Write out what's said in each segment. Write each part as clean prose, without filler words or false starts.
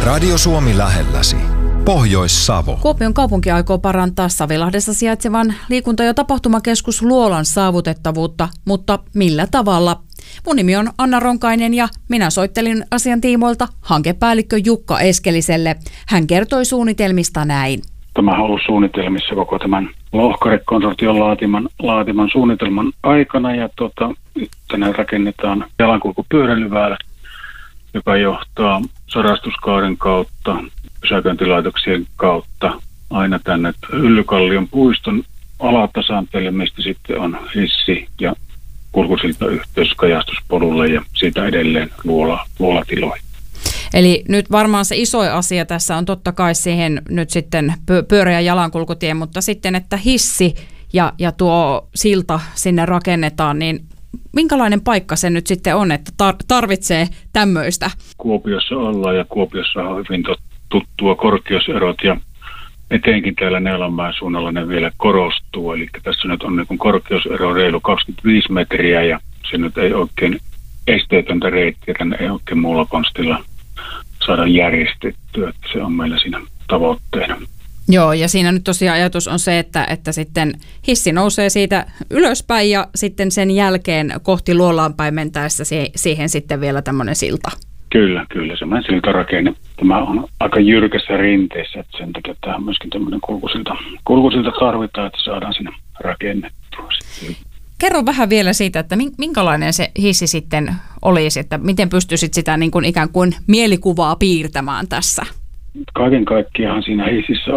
Radio Suomi lähelläsi. Pohjois-Savo. Kuopion kaupunki aikoo parantaa Savilahdessa sijaitsevan liikunta- ja tapahtumakeskus Luolan saavutettavuutta, mutta millä tavalla? Mun nimi on Anna Ronkainen ja minä soittelin asian tiimoilta hankepäällikkö Jukka Eskeliselle. Hän kertoi suunnitelmista näin. Tämä on ollut suunnitelmissa koko tämän Lohkare-konsortion laatiman suunnitelman aikana ja tänne rakennetaan jalankulkupyöräilyväylä, joka johtaa Sarastuskaaren kautta, pysäköintilaitoksien kautta aina tänne Yllykallion puiston alatasanteelle, mistä sitten on hissi ja kulkusiltayhteys kajastuspolulle ja siitä edelleen luolatiloihin. Eli nyt varmaan se iso asia tässä on totta kai siihen nyt sitten pyöreä jalankulkutie, mutta sitten, että hissi ja tuo silta sinne rakennetaan, niin minkälainen paikka se nyt sitten on, että tarvitsee tämmöistä? Kuopiossa ollaan ja Kuopiossa on hyvin tuttua korkeuserot ja etenkin täällä Neulonmäen suunnalla ne vielä korostuu. Eli tässä nyt on niin korkeusero reilu 25 metriä ja se nyt ei oikein esteetöntä reittiä, tänne ei oikein muulla konstilla saada järjestettyä, että se on meillä siinä tavoitteena. Joo, ja siinä nyt tosiaan ajatus on se, että sitten hissi nousee siitä ylöspäin ja sitten sen jälkeen kohti Luolaan päin mentäessä siihen sitten vielä tämmöinen silta. Kyllä, semmoinen siltarakenne. Tämä on aika jyrkässä rinteessä, että sen takia tämä on myöskin tämmöinen kulkusilta tarvitaan, että saadaan sinne rakennettua. Kerro vähän vielä siitä, että minkälainen se hissi sitten olisi, että miten pystyisit sitä niin kuin ikään kuin mielikuvaa piirtämään tässä? Kaiken kaikkiaan siinä hississä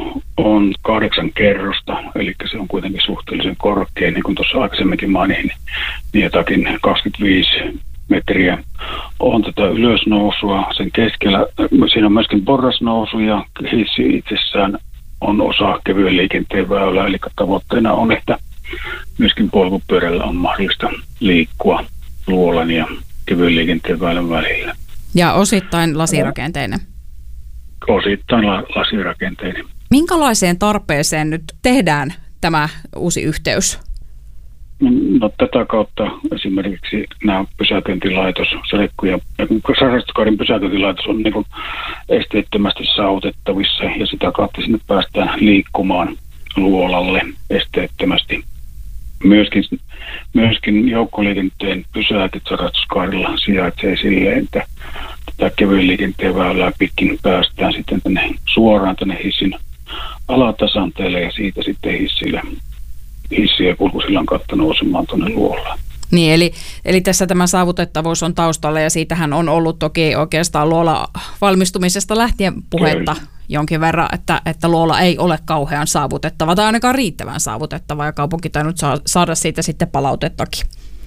on 8 kerrosta, eli se on kuitenkin suhteellisen korkea, niin kuin tuossa aikaisemminkin mainitsin, niin jotakin 25 metriä on tätä ylösnousua. Sen keskellä siinä on myöskin porrasnousu ja hissi itsessään on osa kevyen liikenteen väylää, eli tavoitteena on, että myöskin polkupyörällä on mahdollista liikkua Luolan ja kevyen liikenteen väylän välillä. Ja osittain lasirakenteinen. Osittain lasirakenteinen. Minkälaiseen tarpeeseen nyt tehdään tämä uusi yhteys? No, tätä kautta esimerkiksi nämä pysäköintilaitos, Sarastuskaaren pysäköintilaitos on niin kuin esteettömästi saavutettavissa ja sitä kautta sinne päästään liikkumaan Luolalle esteettömästi. Myöskin joukkoliikenteen pysäköt Sarastuskaarella sijaitsee silleen, että tätä kevyen liikenteen väylää pitkin päästään sitten suoraan tänne hissin alatasanteelle ja siitä sitten hissi ja kulkusillan kautta nousemaan tuonne Luolaan. Niin, eli tässä tämä saavutettavuus on taustalla ja siitähän on ollut toki oikeastaan Luola valmistumisesta lähtien puhetta jonkin verran, että Luola ei ole kauhean saavutettava tai ainakaan riittävän saavutettava ja kaupunki tainnut saada siitä sitten palautettakin.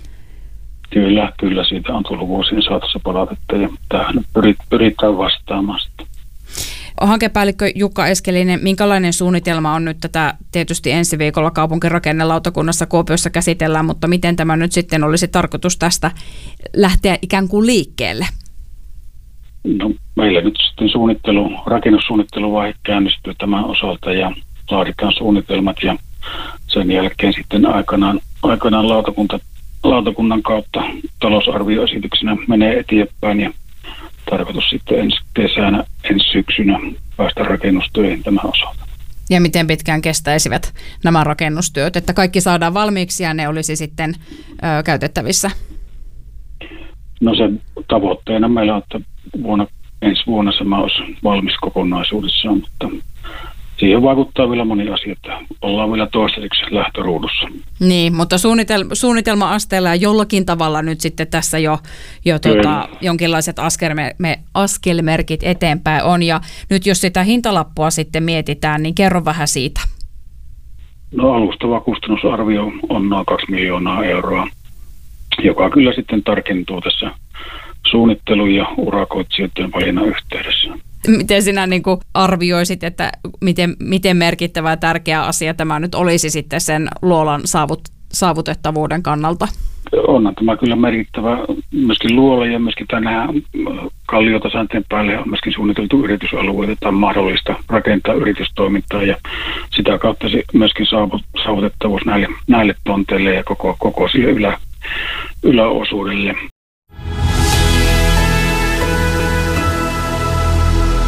Kyllä siitä on tullut vuosien saatossa palautetta ja tähän pyritään vastaamaan sitten. Hankepäällikkö Jukka Eskelinen, minkälainen suunnitelma on nyt tätä tietysti ensi viikolla kaupunkirakennelautakunnassa Kuopiossa käsitellään, mutta miten tämä nyt sitten olisi tarkoitus tästä lähteä ikään kuin liikkeelle? No, meillä nyt sitten rakennussuunnitteluvaihe käynnistyy tämän osalta ja laaditaan suunnitelmat ja sen jälkeen sitten aikanaan lautakunnan kautta talousarvioesityksenä menee eteenpäin ja tarkoitus sitten ensi kesänä, ensi syksynä päästä rakennustöihin tämän osalta. Ja miten pitkään kestäisivät nämä rakennustyöt, että kaikki saadaan valmiiksi ja ne olisi sitten käytettävissä? No sen tavoitteena meillä on, että ensi vuonna se olisi valmis kokonaisuudessaan, mutta siihen vaikuttaa vielä moni asia, että ollaan vielä toistaiseksi lähtöruudussa. Niin, mutta suunnitelma-asteella ja jollakin tavalla nyt sitten tässä jo jonkinlaiset askelmerkit eteenpäin on. Ja nyt jos sitä hintalappua sitten mietitään, niin kerro vähän siitä. No alustava kustannusarvio on noin 2 miljoonaa euroa, joka kyllä sitten tarkentuu tässä suunnittelun ja urakoitsijoiden valinnan yhteydessä. Miten sinä niin kuin arvioisit, että miten merkittävä ja tärkeä asia tämä nyt olisi sitten sen Luolan saavutettavuuden kannalta? Onhan tämä kyllä merkittävä myöskin Luola ja myöskin tänään Kalliotasanteen päälle on myöskin suunniteltu yritysalueita tai mahdollista rakentaa yritystoimintaa ja sitä kautta se myöskin saavutettavuus näille tonteille ja koko sille yläosuudelle.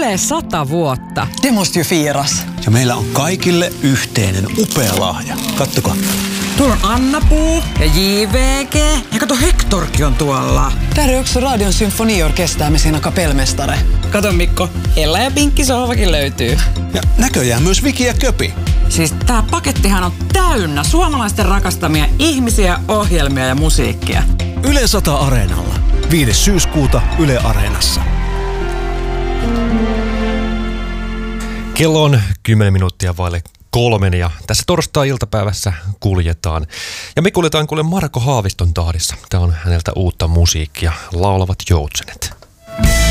Yle 100 vuotta. Det måste ju firas. Ja meillä on kaikille yhteinen upea lahja. Kattokaa. Tuolla on Anna-Puu ja JVG. Ja kato, Hectorkin on tuolla. Där är också Radion symfoniorkester med sina kapellmästare. Kato Mikko, Ella ja Pinkki sohvakin löytyy. Ja näköjään myös Viki ja Köpi. Siis tää pakettihan on täynnä suomalaisten rakastamia ihmisiä, ohjelmia ja musiikkia. Yle 100 Areenalla. 5. syyskuuta Yle Areenassa. Kello on 10 minuuttia vaille 3 ja tässä torstai-iltapäivässä kuljetaan. Ja me kuljetaan kuule Marko Haaviston tahdissa. Tämä on häneltä uutta musiikkia, Laulavat joutsenet.